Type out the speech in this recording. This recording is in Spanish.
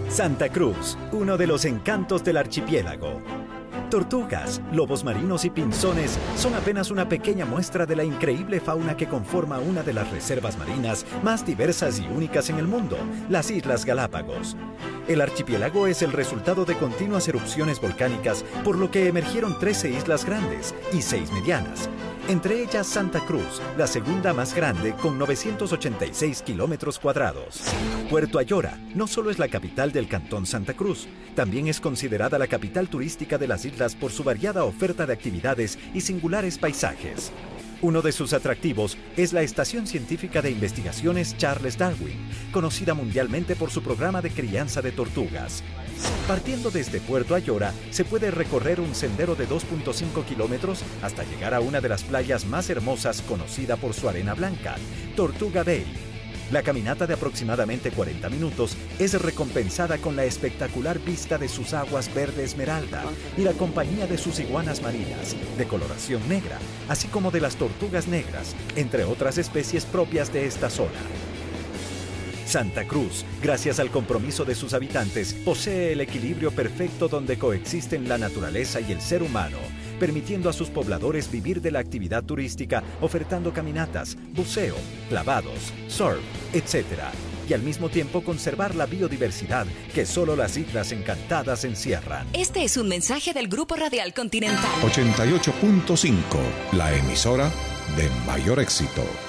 Santa Cruz, uno de los encantos del archipiélago. Tortugas, lobos marinos y pinzones son apenas una pequeña muestra de la increíble fauna que conforma una de las reservas marinas más diversas y únicas en el mundo, las Islas Galápagos. El archipiélago es el resultado de continuas erupciones volcánicas, por lo que emergieron 13 islas grandes y 6 medianas. Entre ellas Santa Cruz, la segunda más grande con 986 kilómetros cuadrados. Puerto Ayora no solo es la capital del cantón Santa Cruz, también es considerada la capital turística de las islas por su variada oferta de actividades y singulares paisajes. Uno de sus atractivos es la Estación Científica de Investigaciones Charles Darwin, conocida mundialmente por su programa de crianza de tortugas. Partiendo desde Puerto Ayora, se puede recorrer un sendero de 2.5 kilómetros hasta llegar a una de las playas más hermosas conocida por su arena blanca, Tortuga Bay. La caminata de aproximadamente 40 minutos es recompensada con la espectacular vista de sus aguas verde esmeralda y la compañía de sus iguanas marinas, de coloración negra, así como de las tortugas negras, entre otras especies propias de esta zona. Santa Cruz, gracias al compromiso de sus habitantes, posee el equilibrio perfecto donde coexisten la naturaleza y el ser humano, permitiendo a sus pobladores vivir de la actividad turística, ofertando caminatas, buceo, clavados, surf, etc. Y al mismo tiempo conservar la biodiversidad que solo las Islas Encantadas encierran. Este es un mensaje del Grupo Radial Continental. 88.5, la emisora de mayor éxito.